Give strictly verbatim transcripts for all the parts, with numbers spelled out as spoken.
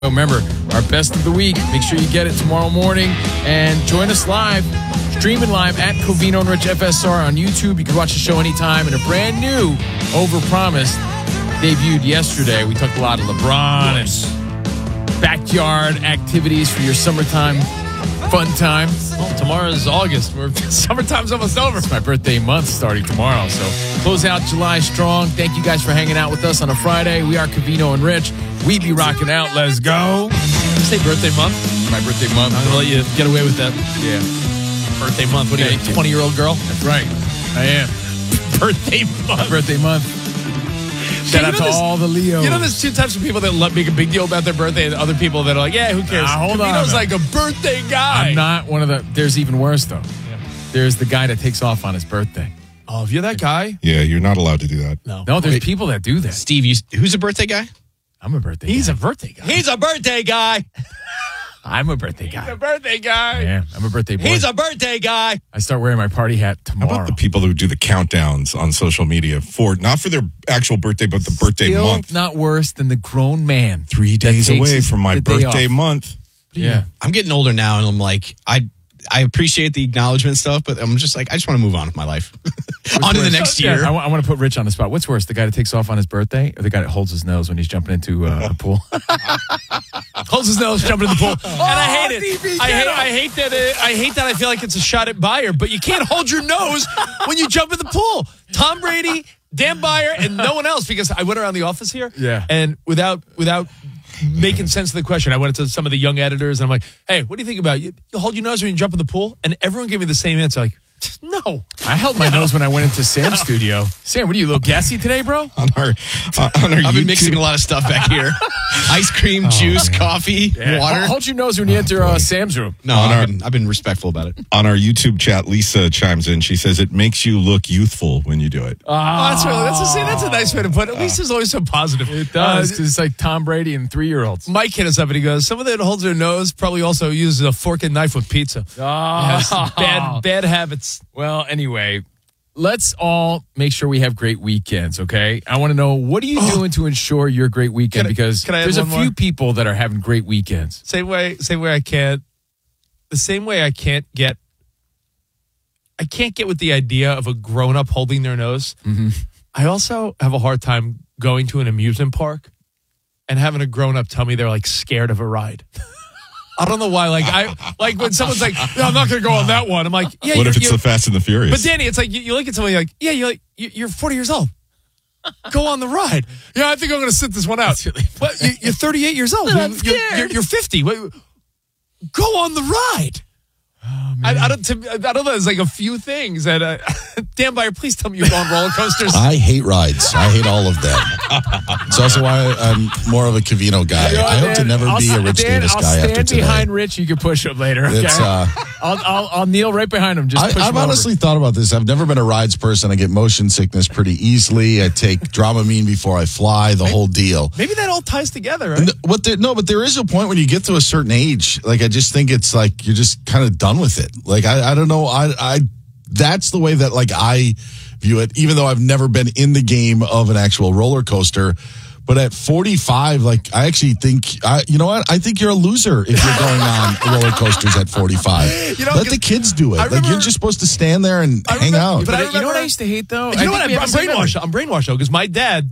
Remember, our best of the week. Make sure you get it tomorrow morning. And join us live, streaming live at Covino and Rich F S R on YouTube. You can watch the show anytime. And a brand new Overpromised debuted yesterday. We talked a lot of LeBron and backyard activities for your summertime fun time. Well, tomorrow's August. We're, summertime's almost over. It's my birthday month starting tomorrow. So close out July strong. Thank you guys for hanging out with us on a Friday. We are Covino and Rich. We be rocking out. Let's go. Say birthday month. My birthday month. I'm going to let you get away with that. Yeah. Birthday month. What are you, a twenty-year-old girl? That's right. I am. Birthday month. Birthday month. Shout Yeah, out you know to this- all the Leos. You know, there's two types of people that love, make a big deal about their birthday and other people that are like, yeah, who cares? Nah, hold on, Covino's man. like a birthday guy. I'm not one of the... There's even worse, though. There's the guy that takes off on his birthday. Oh, if you're that guy? Yeah, you're not allowed to do that. No. No, there's Wait. people that do that. Steve, you, who's a birthday guy? I'm a birthday He's guy. a birthday guy. He's a birthday guy. I'm a birthday He's guy. a birthday guy. Yeah, I'm a birthday boy. He's a birthday guy. I start wearing my party hat How tomorrow. about the people who do the countdowns on social media for not for their actual birthday, but the birthday Still month? not worse than the grown man. Three that days takes away his- from my the day birthday off. month. Yeah. I'm getting older now, and I'm like, I I appreciate the acknowledgement stuff, but I'm just like, I just want to move on with my life. on to the worse? next Yeah, year. I, wa- I want to put Rich on the spot. What's worse, the guy that takes off on his birthday or the guy that holds his nose when he's jumping into uh, a pool? Holds his nose, jumping in the pool, and I hate it. I hate, I hate that. It, I hate that. I feel like it's a shot at Bayer, but you can't hold your nose when you jump in the pool. Tom Brady, Dan Bayer, and no one else. Because I went around the office here, Yeah. and without without making sense of the question, I went to some of the young editors, and I'm like, "Hey, what do you think about you? You hold your nose when you jump in the pool?" And everyone gave me the same answer, like, "No." I held my nose when I went into Sam's studio. Sam, what are you, a little gassy today, bro? On our, uh, on our I've been YouTube- mixing a lot of stuff back here. Ice cream, juice, coffee, water. Hold, hold your nose when you enter uh, Sam's room. No, I've been, I've been respectful about it. on our YouTube chat. Lisa chimes in. She says it makes you look youthful when you do it. Oh, that's really that's a, see, that's a nice way to put it. At least it's always so positive. It does, Uh, 'cause it's like Tom Brady and three-year-olds. Mike hit us up and he goes, someone that holds their nose probably also uses a fork and knife with pizza. Has bad, bad habits. Well, anyway, let's all make sure we have great weekends, okay? I want to know, what are you doing to ensure your great weekend? Can I- Because can I add there's a one few more? people that are having great weekends. Same way, same way I can't, the same way I can't get, I can't get with the idea of a grown up holding their nose. Mm-hmm. I also have a hard time going to an amusement park and having a grown up tell me they're like scared of a ride. I don't know why. Like I like when someone's like, no, I'm not going to go on that one. I'm like, yeah. What you're, if it's you're, the Fast and the Furious? But Danny, it's like you, you look at somebody like, yeah, you're like you- you're forty years old. Go on the ride. Yeah, I think I'm going to sit this one out. Really What? You, you're thirty-eight years old. I'm You're, you're, you're, you're fifty. Wait, go on the ride. Oh, I, I don't. To, I don't know. There's like a few things that. Uh, Dan Bayer, please tell me you go on roller coasters. I hate rides. I hate all of them. It's also why I'm more of a Covino guy. You know what, I hope to Dan? never I'll be a st- Rich Dan, Davis I'll guy stand after today. behind Rich. You can push him later. Okay? It's, uh, I'll, I'll I'll kneel right behind him. Just I, push I've him over. honestly thought about this. I've never been a rides person. I get motion sickness pretty easily. I take Dramamine before I fly, the whole deal. Maybe that all ties together, right? And what there, no, but there is a point when you get to a certain age. Like I just think it's like you're just kind of done with it. Like I, I don't know. I, I, that's the way that like I view it. Even though I've never been in the game of an actual roller coaster, but at forty-five, like I actually think, I, you know what? I think you're a loser if you're going on roller coasters at forty-five. You know, Let the kids do it. I Like remember- you're just supposed to stand there and I hang remember- out. but But I I- you know what remember- I used to hate though? You I know what? think we I'm have the same brainwashed. I'm brainwashed though because my dad.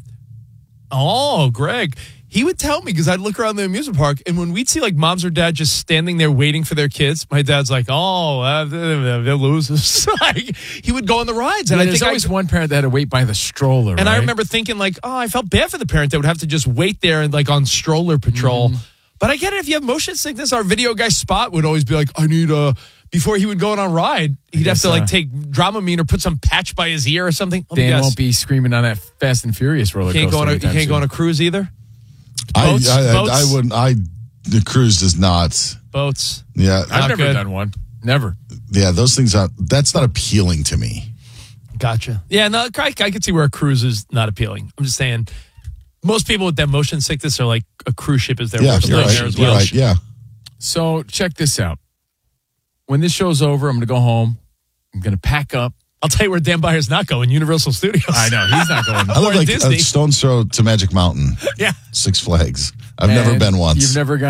Oh, Greg. He would tell me because I'd look around the amusement park, and when we'd see like moms or dad just standing there waiting for their kids, my dad's like, "Oh, uh, they're, they're losers." Like he would go on the rides, and Yeah, I there's think always I, one parent that had to wait by the stroller. and I right? remember thinking like, "Oh, I felt bad for the parent that would have to just wait there and like on stroller patrol." Mm-hmm. But I get it if you have motion sickness. Our video guy Spot would always be like, "I need a." Before he would go on a ride, he'd have guess, to like uh, take Dramamine or put some patch by his ear or something. Let me Dan guess. won't be screaming on that Fast and Furious roller Can't coaster. go on a, you anytime can't go on soon. a cruise either. I, Boats? I, I, Boats? I wouldn't. I the cruise does not. Boats. Yeah, I've Not never good. done one. Never. yeah. Those things are. That's not appealing to me. Gotcha. Yeah, no, I, I could see where a cruise is not appealing. I'm just saying, most people with that motion sickness are like a cruise ship is their Yeah, worst you're nightmare right. as You're well. right. Yeah. So check this out. When this show's over, I'm going to go home. I'm going to pack up. I'll tell you where Dan Bayer's not going. Universal Studios. I know he's not going. I live Or like Disney. a stone's throw to Magic Mountain, Yeah. Six Flags. I've never And been once. You've never gone.